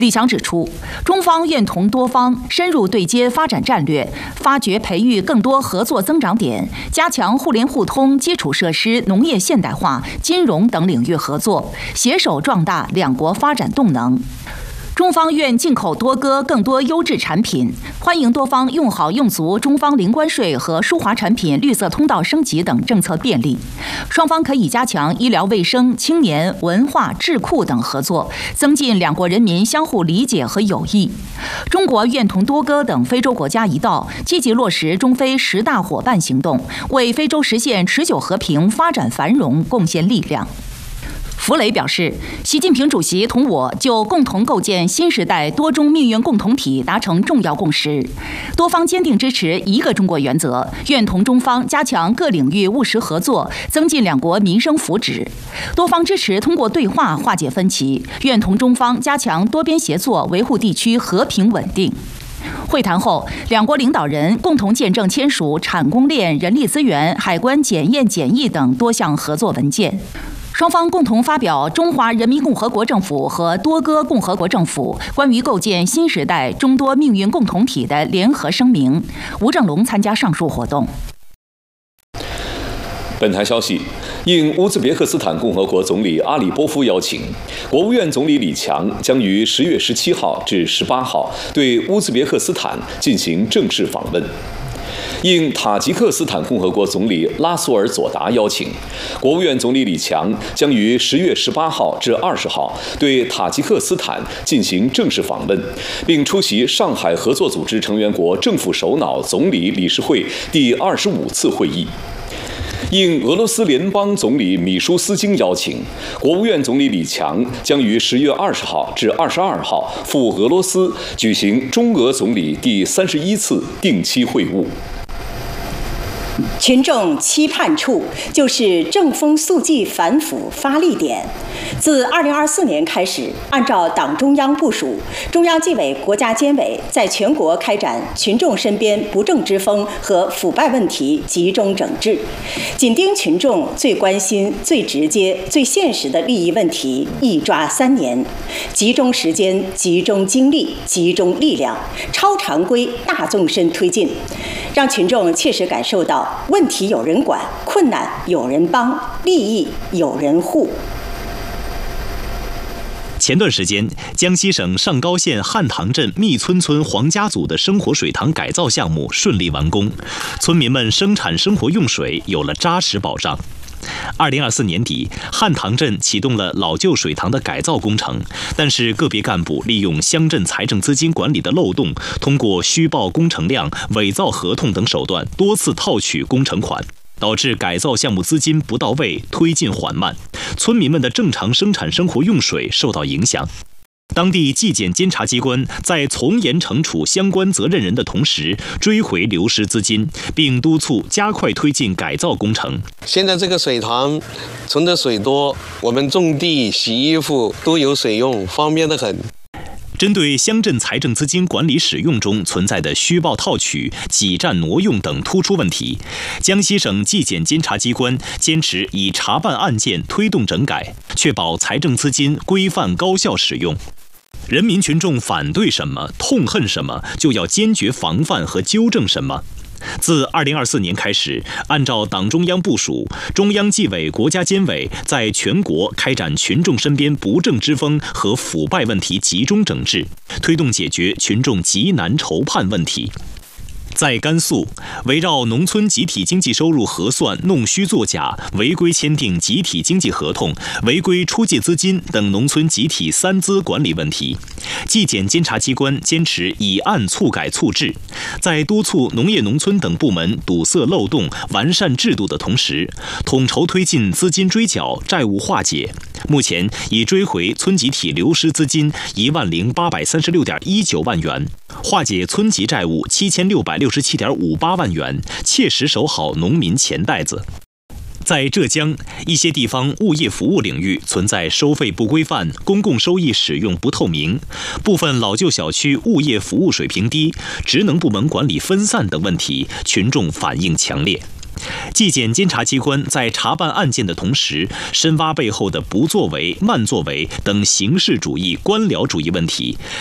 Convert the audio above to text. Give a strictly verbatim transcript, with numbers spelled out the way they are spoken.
李强指出，中方愿同多方深入对接发展战略，发掘培育更多合作增长点，加强互联互通、基础设施、农业现代化、金融等领域合作，携手壮大两国发展动能。中方愿进口多哥更多优质产品，欢迎多方用好用足中方零关税和舒华产品绿色通道升级等政策便利。双方可以加强医疗卫生、青年、文化、智库等合作，增进两国人民相互理解和友谊。中国愿同多哥等非洲国家一道，积极落实中非十大伙伴行动，为非洲实现持久和平、发展繁荣贡献力量。弗雷表示，习近平主席同我就共同构建新时代多中命运共同体达成重要共识，多方坚定支持一个中国原则，愿同中方加强各领域务实合作，增进两国民生福祉。多方支持通过对话化解分歧，愿同中方加强多边协作，维护地区和平稳定。会谈后，两国领导人共同见证签署产供链、人力资源、海关检验检疫等多项合作文件。双方共同发表中华人民共和国政府和多哥共和国政府关于构建新时代中多命运共同体的联合声明。吴正龙参加上述活动。 本台消息，应乌兹别克斯坦共和国总理阿里波夫邀请，国务院总理李强将于十月十七号至十八号对乌兹别克斯坦进行正式访问。应塔吉克斯坦共和国总理拉苏尔佐达邀请，国务院总理李强将于十月十八号至二十号对塔吉克斯坦进行正式访问，并出席上海合作组织成员国政府首脑总理理事会第二十五次会议。应俄罗斯联邦总理米舒斯京邀请，国务院总理李强将于十月二十号至二十二号赴俄罗斯举行中俄总理第三十一次定期会晤。 群众期盼处就是正风肃纪反腐发力点。自二零二四年开始，按照党中央部署，中央纪委国家监委在全国开展群众身边不正之风和腐败问题集中整治，紧盯群众最关心、最直接、最现实的利益问题，一抓三年，集中时间、集中精力、集中力量，超常规、大纵深推进，让群众切实感受到问题有人管，困难有人帮，利益有人护。 前段时间，江西省上高县汉塘镇密村村黄家组的生活水塘改造项目顺利完工，村民们生产生活用水有了扎实保障。二零二四年底，汉塘镇启动了老旧水塘的改造工程，但是个别干部利用乡镇财政资金管理的漏洞，通过虚报工程量、伪造合同等手段，多次套取工程款，导致改造项目资金不到位，推进缓慢，村民们的正常生产生活用水受到影响。当地纪检监察机关在从严惩处相关责任人的同时，追回流失资金，并督促加快推进改造工程。 现在这个水塘存的水多，我们种地、洗衣服都有水用，方便得很。 针对乡镇财政资金管理使用中存在的虚报套取、挤占挪用等突出问题，江西省纪检监察机关坚持以查办案件推动整改，确保财政资金规范高效使用。人民群众反对什么、痛恨什么，就要坚决防范和纠正什么。自二零二四年开始，按照党中央部署，中央纪委国家监委在全国开展群众身边不正之风和腐败问题集中整治，推动解决群众急难愁盼问题。在甘肃，围绕农村集体经济收入核算弄虚作假、违规签订集体经济合同、违规出借资金等农村集体三资管理问题，纪检监察机关坚持以案促改促治，在督促农业农村等部门堵塞漏洞、完善制度的同时，统筹推进资金追缴、债务化解。目前已追回村集体流失资金一万零八百三十六点一九万元，化解村级债务七千六百六十七点五八万元，切实守好农民钱袋子。在浙江，一些地方物业服务领域存在收费不规范、公共收益使用不透明，部分老旧小区物业服务水平低、职能部门管理分散等问题，群众反映强烈。 纪检监察机关在查办案件的同时，深挖背后的不作为、慢作为等形式主义、官僚主义问题，